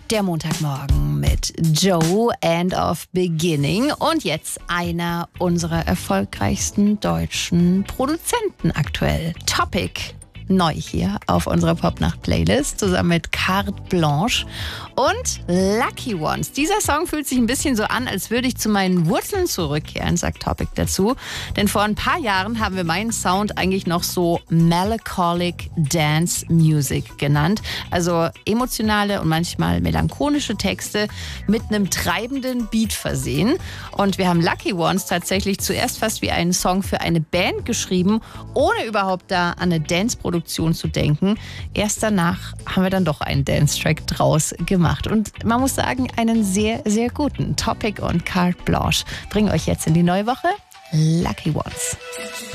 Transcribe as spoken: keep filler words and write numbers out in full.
Der Montagmorgen mit Joe, End of Beginning. Und jetzt einer unserer erfolgreichsten deutschen Produzenten aktuell. Topic. Neu hier auf unserer Popnacht-Playlist, zusammen mit Carte Blanche und Lucky Ones. Dieser Song fühlt sich ein bisschen so an, als würde ich zu meinen Wurzeln zurückkehren, sagt Topic dazu. Denn vor ein paar Jahren haben wir meinen Sound eigentlich noch so Melancholic Dance Music genannt. Also emotionale und manchmal melancholische Texte mit einem treibenden Beat versehen. Und wir haben Lucky Ones tatsächlich zuerst fast wie einen Song für eine Band geschrieben, ohne überhaupt da an eine Dance-Produktion zu denken. Erst danach haben wir dann doch einen Dance-Track draus gemacht. Und man muss sagen, einen sehr, sehr guten. Topic und Carte Blanche bringen euch jetzt in die neue Woche. Lucky Ones.